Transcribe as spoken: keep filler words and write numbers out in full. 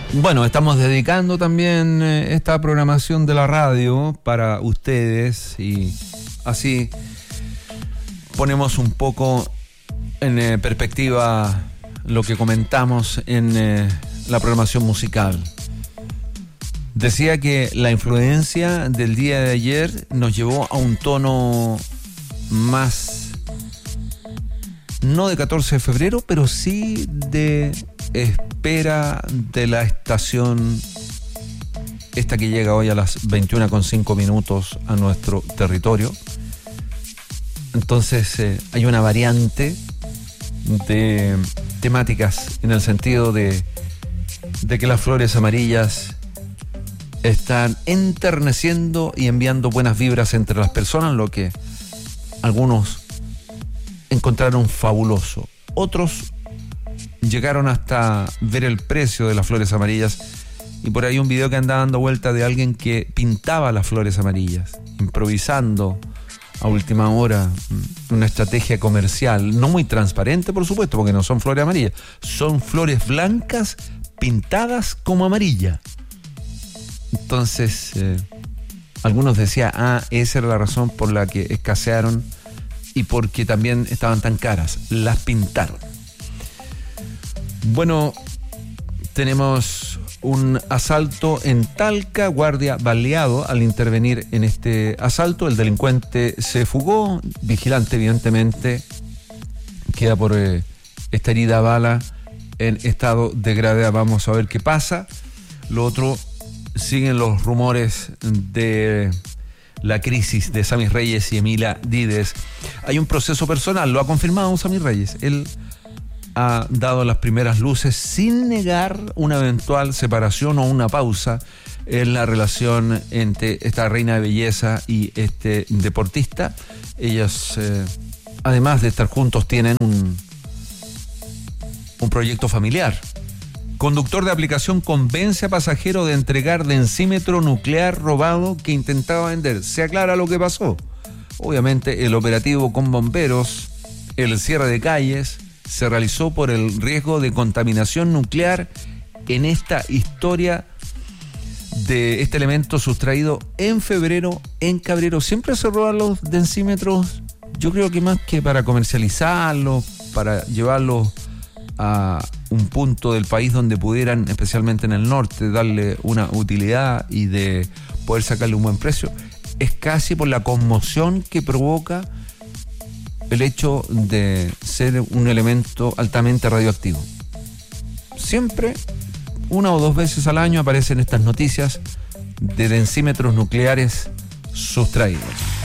Bueno, estamos dedicando también eh, esta programación de la radio para ustedes y así ponemos un poco en eh, perspectiva lo que comentamos en eh, la programación musical. Decía que la influencia del día de ayer nos llevó a un tono más, no de catorce de febrero, pero sí de espera de la estación, esta que llega hoy a las veintiuna con cinco minutos a nuestro territorio. Entonces eh, hay una variante de temáticas en el sentido de, de que las flores amarillas están enterneciendo y enviando buenas vibras entre las personas, lo que algunos encontraron fabuloso. Otros llegaron hasta ver el precio de las flores amarillas, y por ahí un video que anda dando vuelta de alguien que pintaba las flores amarillas, improvisando a última hora una estrategia comercial, no muy transparente por supuesto, porque no son flores amarillas, son flores blancas pintadas como amarilla. Entonces eh, algunos decían, ah, esa era la razón por la que escasearon y porque también estaban tan caras, las pintaron. Bueno, tenemos un asalto en Talca, guardia baleado. Al intervenir en este asalto, el delincuente se fugó, vigilante evidentemente queda por eh, esta herida a bala en estado de gravedad. Vamos a ver qué pasa. Lo otro, siguen los rumores de la crisis de Sammy Reyes y Emilia Dídez. Hay un proceso personal, lo ha confirmado Sammy Reyes. Él ha dado las primeras luces sin negar una eventual separación o una pausa en la relación entre esta reina de belleza y este deportista. Ellos, eh, además de estar juntos, tienen un, un proyecto familiar. Conductor de aplicación convence a pasajero de entregar densímetro nuclear robado que intentaba vender. Se aclara lo que pasó. Obviamente el operativo con bomberos, el cierre de calles, se realizó por el riesgo de contaminación nuclear en esta historia de este elemento sustraído en febrero en Cabrero. Siempre se roban los densímetros, yo creo que más que para comercializarlos, para llevarlos a un punto del país donde pudieran, especialmente en el norte, darle una utilidad y de poder sacarle un buen precio, es casi por la conmoción que provoca el hecho de ser un elemento altamente radioactivo. Siempre, una o dos veces al año, aparecen estas noticias de densímetros nucleares sustraídos.